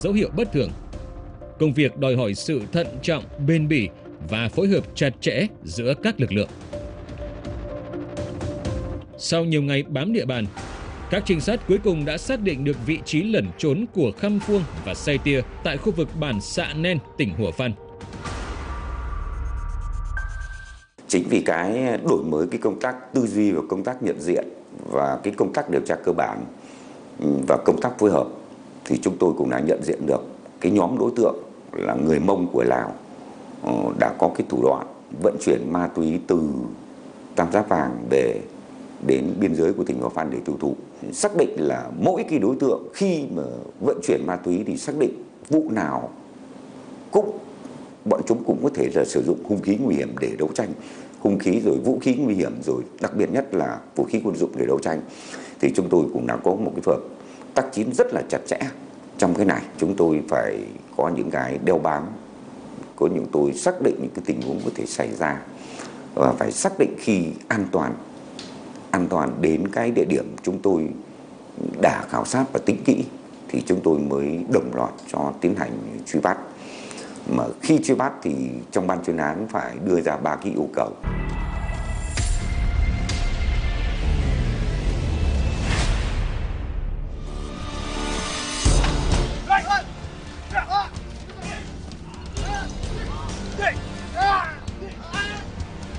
dấu hiệu bất thường. Công việc đòi hỏi sự thận trọng, bền bỉ và phối hợp chặt chẽ giữa các lực lượng. Sau nhiều ngày bám địa bàn, các trinh sát cuối cùng đã xác định được vị trí lẩn trốn của Khăm Phuông và Say Tia tại khu vực bản Sạ Nen, tỉnh Hủa Phăn. Chính vì cái đổi mới cái công tác tư duy và công tác nhận diện và cái công tác điều tra cơ bản và công tác phối hợp thì chúng tôi cũng đã nhận diện được cái nhóm đối tượng là người Mông của Lào đã có cái thủ đoạn vận chuyển ma túy từ Tam Giác Vàng đến biên giới của tỉnh Hủa Phăn để tiêu thụ. Xác định là mỗi cái đối tượng khi mà vận chuyển ma túy thì xác định vụ nào bọn chúng cũng có thể là sử dụng hung khí nguy hiểm để đấu tranh, hung khí rồi vũ khí nguy hiểm rồi đặc biệt nhất là vũ khí quân dụng để đấu tranh. Thì chúng tôi cũng đã có một cái phường tác chiến rất là chặt chẽ. Trong cái này chúng tôi phải có những cái đeo bám, có những tôi xác định những cái tình huống có thể xảy ra và phải xác định khi an toàn đến cái địa điểm chúng tôi đã khảo sát và tính kỹ thì chúng tôi mới đồng loạt cho tiến hành truy bắt. Mà khi truy bắt thì trong ban chuyên án phải đưa ra 3 cái yêu cầu.